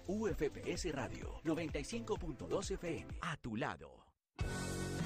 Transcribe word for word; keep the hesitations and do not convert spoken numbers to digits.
U F P S Radio noventa y cinco punto dos F M. A tu lado.